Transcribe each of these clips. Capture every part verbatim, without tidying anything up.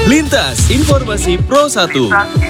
Lintas Informasi Pro satu.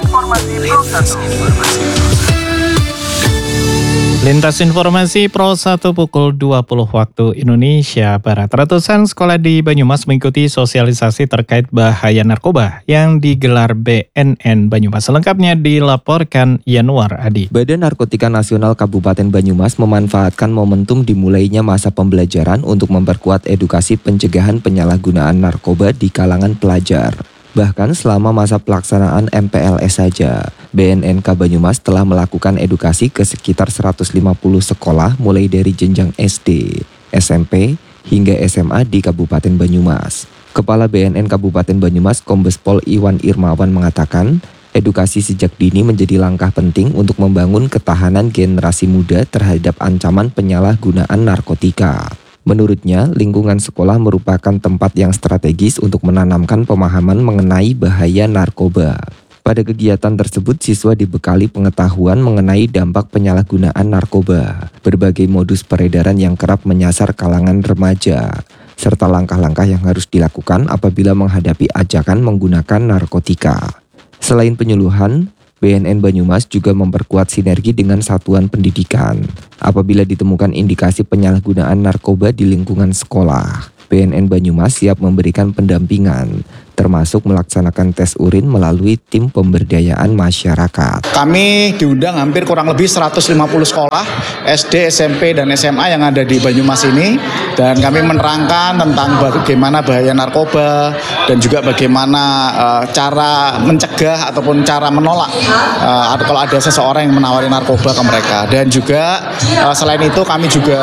Lintas Informasi Pro satu pukul dua puluh waktu Indonesia Barat. Ratusan sekolah di Banyumas mengikuti sosialisasi terkait bahaya narkoba yang digelar B N N Banyumas. Selengkapnya dilaporkan Yanuar Adi. Badan Narkotika Nasional Kabupaten Banyumas memanfaatkan momentum dimulainya masa pembelajaran untuk memperkuat edukasi pencegahan penyalahgunaan narkoba di kalangan pelajar. Bahkan selama masa pelaksanaan M P L S saja, B N N K Banyumas telah melakukan edukasi ke sekitar seratus lima puluh sekolah mulai dari jenjang S D, S M P, hingga S M A di Kabupaten Banyumas. Kepala B N N Kabupaten Banyumas Kombes Pol Iwan Irmawan mengatakan, edukasi sejak dini menjadi langkah penting untuk membangun ketahanan generasi muda terhadap ancaman penyalahgunaan narkotika. Menurutnya, lingkungan sekolah merupakan tempat yang strategis untuk menanamkan pemahaman mengenai bahaya narkoba. Pada kegiatan tersebut, siswa dibekali pengetahuan mengenai dampak penyalahgunaan narkoba, berbagai modus peredaran yang kerap menyasar kalangan remaja, serta langkah-langkah yang harus dilakukan apabila menghadapi ajakan menggunakan narkotika. Selain penyuluhan, B N N Banyumas juga memperkuat sinergi dengan satuan pendidikan. Apabila ditemukan indikasi penyalahgunaan narkoba di lingkungan sekolah, B N N Banyumas siap memberikan pendampingan, termasuk melaksanakan tes urin melalui tim pemberdayaan masyarakat. Kami diundang hampir kurang lebih seratus lima puluh sekolah S D, S M P, dan S M A yang ada di Banyumas ini, dan kami menerangkan tentang bagaimana bahaya narkoba dan juga bagaimana uh, cara mencegah ataupun cara menolak uh, atau kalau ada seseorang yang menawari narkoba ke mereka. Dan juga uh, selain itu kami juga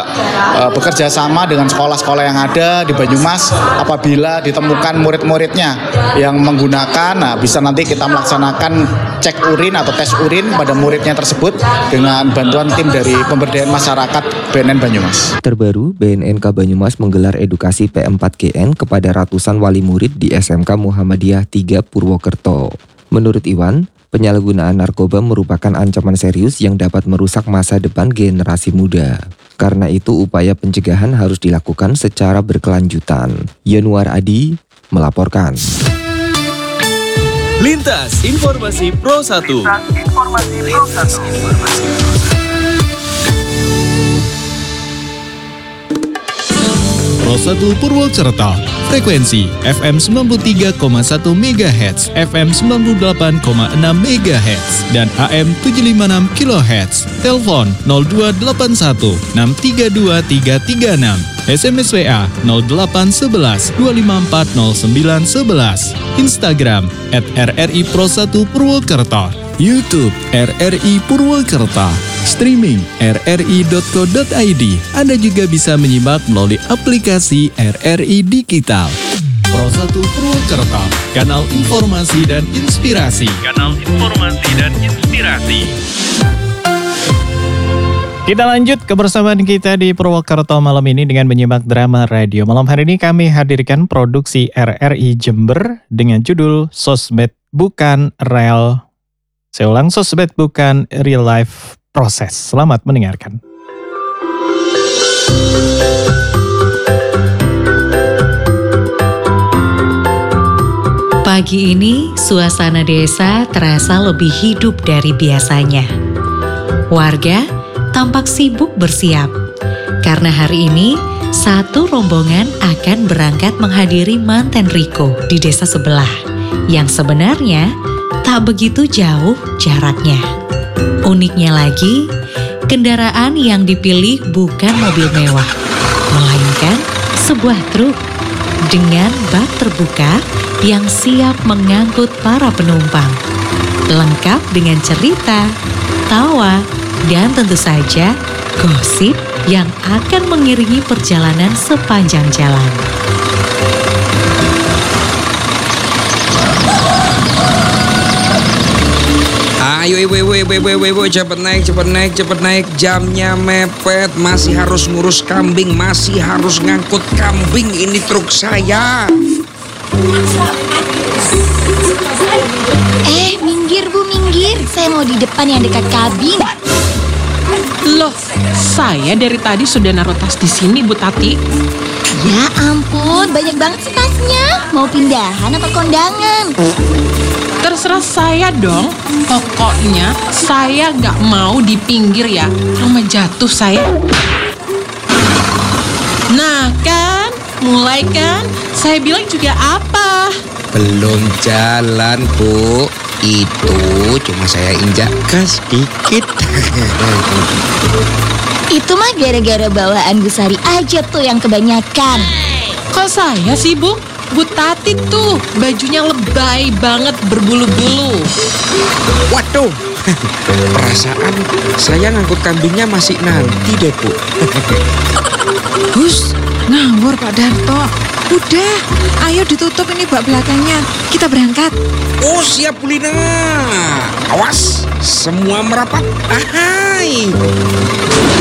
uh, bekerja sama dengan sekolah-sekolah yang ada di Banyumas. Apabila ditemukan murid-muridnya yang menggunakan, nah bisa nanti kita melaksanakan cek urin atau tes urin pada muridnya tersebut dengan bantuan tim dari pemberdayaan masyarakat B N N Banyumas. Terbaru, B N N K Banyumas menggelar edukasi P empat G N kepada ratusan wali murid di S M K Muhammadiyah tiga Purwokerto. Menurut Iwan, penyalahgunaan narkoba merupakan ancaman serius yang dapat merusak masa depan generasi muda. Karena itu, upaya pencegahan harus dilakukan secara berkelanjutan. Yanuar Adi melaporkan. Lintas Informasi Pro satu. Pro satu Purwokerto, frekuensi F M sembilan puluh tiga koma satu megahertz, F M sembilan puluh delapan koma enam megahertz, dan A M tujuh ratus lima puluh enam kilohertz. Telepon nol dua delapan satu enam tiga dua tiga tiga enam, S M S W A nol delapan satu satu dua lima empat nol sembilan satu satu, Instagram at R R I Pro satu Purwokerto, YouTube R R I Purwokerto, streaming r r i dot co dot i d. Anda juga bisa menyimak melalui aplikasi R R I Digital. Pro satu Purwokerto, kanal informasi dan inspirasi. Kanal informasi dan inspirasi. Kita lanjut kebersamaan kita di Purwokerto malam ini dengan menyimak drama radio. Malam hari ini kami hadirkan produksi R R I Jember dengan judul Sosmed Bukan Real. Saya ulang, Sosmed Bukan Real Life Proses. Selamat mendengarkan. Pagi ini, suasana desa terasa lebih hidup dari biasanya. Warga tampak sibuk bersiap, karena hari ini satu rombongan akan berangkat menghadiri manten Riko di desa sebelah, yang sebenarnya tak begitu jauh jaraknya. Uniknya lagi, kendaraan yang dipilih bukan mobil mewah, melainkan sebuah truk dengan bak terbuka yang siap mengangkut para penumpang. Lengkap dengan cerita, tawa, dan tentu saja gosip yang akan mengiringi perjalanan sepanjang jalan. Ayo ibu ibu ibu ibu ibu, ibu. Cepet naik cepet naik cepet naik, jamnya mepet, masih harus ngurus kambing, masih harus ngangkut kambing, ini truk saya. Eh minggir bu minggir, saya mau di depan yang dekat kabin. Loh, saya dari tadi sudah naruh tas di sini Bu Tati. Ya ampun, banyak banget sih tasnya. Mau pindahan atau kondangan? Terserah saya dong. Pokoknya saya nggak mau di pinggir ya. Rumah jatuh saya. Nah kan, mulai kan? Saya bilang juga apa? Belum jalan, Bu. Itu cuma saya injak gas dikit. Itu mah gara-gara bawaan Bu Sari aja tuh yang kebanyakan. Kok saya sih, Bu? Bu Tati tuh bajunya lebay banget berbulu-bulu. Waduh, perasaan saya ngangkut kambingnya masih nanti deh, Bu. Gus, ngawur Pak Darto. Udah, ayo ditutup ini bak belakangnya. Kita berangkat. Oh siap, Bu Lina. Awas, semua merapat. Ahai.